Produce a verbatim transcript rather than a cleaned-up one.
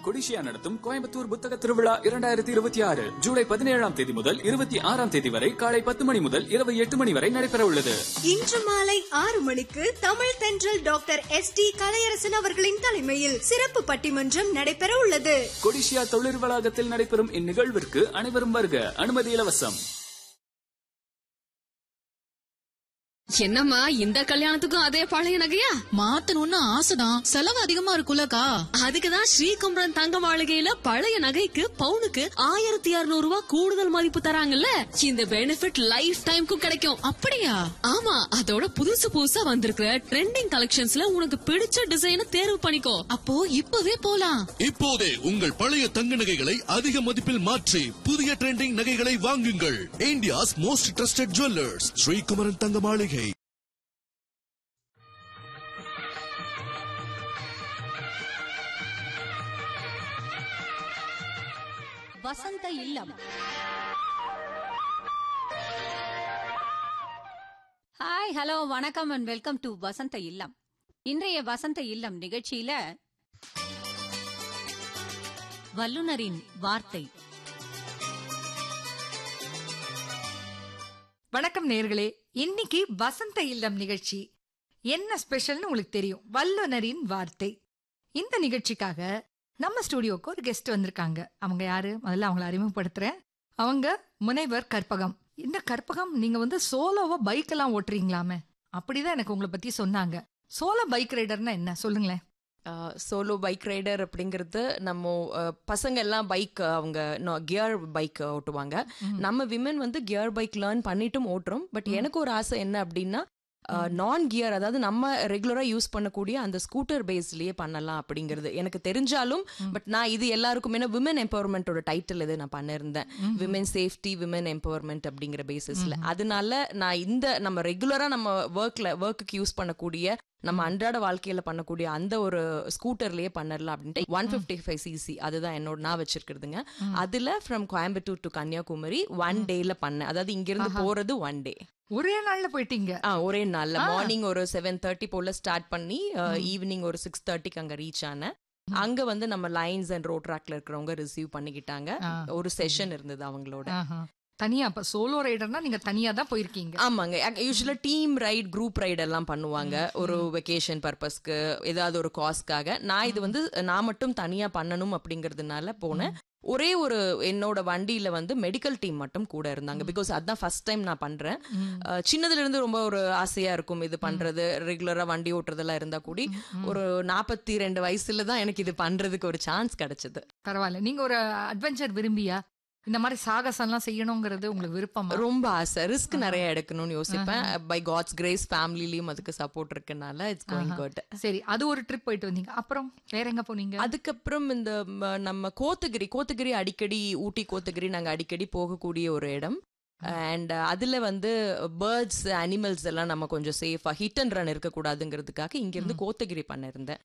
கொடிஷியா நடத்தும் கோயம்புத்தூர் புத்தக திருவிழா இரண்டாயிரத்தி இருபத்தி ஆறு ஜூலை பதினேழாம் தேதி முதல் இருபத்தி ஆறாம் தேதி வரை காலை பத்து மணி முதல் இரவு எட்டு மணி வரை நடைபெற உள்ளது. இன்று மாலை ஆறு மணிக்கு தமிழ் தென்றல் டாக்டர் எஸ் டி கலையரசன் அவர்களின் தலைமையில் சிறப்பு பட்டிமன்றம் நடைபெற உள்ளது. கொடிஷியா தொழில் வளாகத்தில் நடைபெறும் இந்நிகழ்விற்கு அனைவரும் வருக. அனுமதி இலவசம். என்னம்மா இந்த கல்யாணத்துக்கும் அதே பழைய நகையா? மாத்தணும்னு ஆசைதான், செலவு அதிகமா இருக்குல்லக்கா. அதுக்குதான் ஸ்ரீகுமரன் தங்க மாளிகையில பழைய நகைக்கு பவுனுக்கு ஆயிரத்தி இருநூறு ரூபாய் கூடுதல் மதிப்பு தராங்கல்ல. இந்த பெனிஃபிட் லைஃப் டைம்க்கும் கிடைக்கும். அப்படியா? ஆமா, அதோட புதுசு புதுசா வந்திருக்கிற ட்ரெண்டிங் கலெக்ஷன்ஸ்ல உனக்கு பிடிச்ச டிசைனை தேர்வு பண்ணிக்கோ. அப்போ இப்பவே போலாம். இப்போதே உங்கள் பழைய தங்க நகைகளை அதிக மதிப்பில் மாற்றி புதிய ட்ரெண்டிங் நகைகளை வாங்குங்கள். India's most trusted jewellers Sri Kumaran தங்க மாளிகை. வசந்த இல்லம். ஹாய், ஹலோ, வணக்கம் அண்ட் வெல்கம் டு வசந்த இல்லம். இன்றைய வசந்த இல்லம் நிகழ்ச்சியில வல்லுனரின் வார்த்தை. வணக்கம் நேயர்களே, இன்னைக்கு வசந்த இல்லம் நிகழ்ச்சி என்ன ஸ்பெஷல்னு உங்களுக்கு தெரியும். வல்லுனரின் வார்த்தை. இந்த நிகழ்ச்சிக்காக நம்ம ஸ்டுடியோக்கு ஒரு கெஸ்ட் வந்திருக்காங்க. அவங்க யாரு? முதல்ல அவங்களை அறிமுகப்படுத்துறேன். அவங்க முனைவர் கற்பகம். இந்த கற்பகம், நீங்க வந்து சோலோவா பைக் எல்லாம் ஓட்டுறீங்களாமே, அப்படிதான் எனக்கு உங்களை பத்தி சொன்னாங்க. சோலோ பைக் ரைடர்னா என்ன சொல்லுங்களேன். சோலோ பைக் ரைடர் அப்படிங்கிறது நம்ம பசங்க எல்லாம் பைக் அவங்க கியர் பைக் ஓட்டுவாங்க. நம்ம விமன் வந்து கியர் பைக் லேர்ன் பண்ணிட்டும் ஓட்டுறோம். பட் எனக்கு ஒரு ஆசை என்ன அப்படின்னா, நான் கியர், அதாவது நம்ம ரெகுலரா யூஸ் பண்ணக்கூடிய அந்த ஸ்கூட்டர் பேஸ்லயே பண்ணலாம் அப்படிங்கிறது எனக்கு தெரிஞ்சாலும், பட் நான் இது எல்லாருக்கும் ஏன்னா விமன் எம்பவர்மெண்டோட டைட்டில் இது நான் பண்ணிருந்தேன், விமன் சேஃப்டி விமன் எம்பவர்மெண்ட் அப்படிங்கிற பேசிஸ்ல. அதனால நான் இந்த நம்ம ரெகுலரா நம்ம ஒர்க்ல ஒர்க்குக்கு யூஸ் பண்ணக்கூடிய நம்ம அன்றாட வாழ்க்கையில பண்ணக்கூடிய அந்த ஒரு ஸ்கூட்டர்லயே பண்ணலாம் அப்படின்ட்டு ஒன் பிப்டி ஃபைவ் சிசி அதுதான் என்னோட நான் வச்சிருக்கிறதுங்க. அதுல from Coimbatore to Kanyakumari one டேல பண்ணேன். அதாவது இங்க இருந்து போறது ஒன் டே. ஒரே நாள்ல போயிட்டீங்க? ஆ, ஒரே நாள்ல. மார்னிங் ஒரு செவன் தேர்ட்டி போல ஸ்டார்ட் பண்ணி ஈவினிங் ஒரு சிக்ஸ் தேர்ட்டிக்கு அங்க ரீச் ஆனேன். அங்க வந்து நம்ம லைன்ஸ் அண்ட் ரோட் ட்ராக்ல இருக்கிறவங்க ரிசீவ் பண்ணிக்கிட்டாங்க. ஒரு செஷன் இருந்தது அவங்களோட. தனியா? அப்ப சோலோ ரைடர்னா நீங்க தனியா தான் போயிருக்கீங்க? ஆமாங்க. யூஸ்வலா டீம் ரைட், குரூப் ரைட் எல்லாம் பண்ணுவாங்க ஒரு வெக்கேஷன் பர்பஸ்க்கு, ஏதாவது ஒரு காஸ்க்காக. நான் இது வந்து நான் மட்டும் தனியா பண்ணணும் அப்படிங்கறதுனால போனேன். ஒரே ஒரு என்னோட வண்டியில வந்து மெடிக்கல் டீம் மட்டும் கூட இருந்தாங்க. பிகாஸ் அதுதான் ஃபர்ஸ்ட் டைம் நான் பண்றேன். சின்னதுல இருந்து ரொம்ப ஒரு ஆசையா இருக்கும் இது பண்றது. ரெகுலரா வண்டி ஓட்டுறதெல்லாம் இருந்தா கூடி ஒரு நாற்பத்தி ரெண்டு வயசுல தான் எனக்கு இது பண்றதுக்கு ஒரு சான்ஸ் கிடைச்சது. பரவாயில்ல. நீங்க ஒரு அட்வென்ச்சர் விரும்பியா? இந்த மாதிரி சாகசம் எல்லாம் செய்யணுங்கிறது உங்களுக்கு விருப்பம்? ரொம்ப ஆசை. ரிஸ்க் நிறைய எடுக்கணும்னு யோசிப்பேன். பை காட்ஸ் கிரேஸ் ஃபேமிலிலயும் அதுக்கு சப்போர்ட் இருக்கனால இட்ஸ் கோயிங் குட். சரி, அது ஒரு ட்ரிப் போயிட்டு வந்தீங்க. அப்புறம் வேற எங்க போனீங்க? அதுக்கப்புறம் இந்த நம்ம கோத்தகிரி கோத்தகிரி அடிக்கடி, ஊட்டி கோத்தகிரி நாங்க அடிக்கடி போகக்கூடிய ஒரு இடம். அண்ட் அதுல வந்து பேர்ட்ஸ், அனிமல்ஸ் எல்லாம் நம்ம கொஞ்சம் சேஃபா ஹிட் அண்ட் ரன் இருக்கக்கூடாதுங்கிறதுக்காக இங்க இருந்து கோத்தகிரி பண்ணிருந்தேன்.